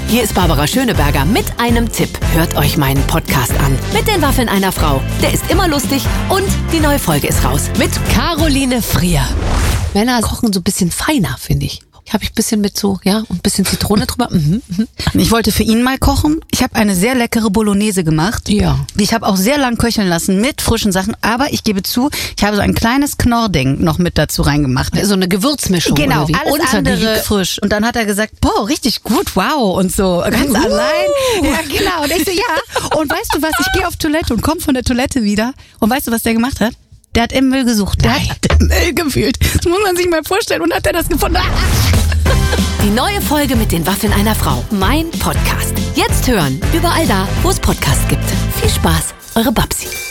Hier ist Barbara Schöneberger mit einem Tipp. Hört euch meinen Podcast an. Mit den Waffeln einer Frau. Der ist immer lustig und die neue Folge ist raus. Mit Caroline Frier. Männer kochen so ein bisschen feiner, finde ich. Habe ich ein bisschen mit so, ja, und ein bisschen Zitrone drüber. Ich wollte für ihn mal kochen. Ich habe eine sehr leckere Bolognese gemacht. Ja. Ich habe auch sehr lang köcheln lassen mit frischen Sachen. Aber ich gebe zu, ich habe so ein kleines Knorrding noch mit dazu reingemacht. So eine Gewürzmischung. Genau, oder wie? alles andere frisch. Und dann hat er gesagt, boah, richtig gut, wow. Und so, ganz allein. Ja, genau. Und ich so, ja. Und weißt du was, ich gehe auf Toilette und komme von der Toilette wieder. Und weißt du, was der gemacht hat? Der hat im Müll gesucht. Der hat im Müll gewühlt. Das muss man sich mal vorstellen. Und hat er das gefunden. Die neue Folge mit den Waffeln einer Frau. Mein Podcast. Jetzt hören. Überall da, wo es Podcasts gibt. Viel Spaß. Eure Babsi.